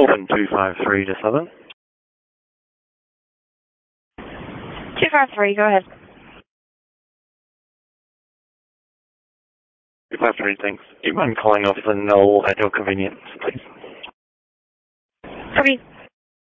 Melbourne 253 to Southern. 253, go ahead. 253, thanks. You mind calling off the null at your convenience, please? Copy.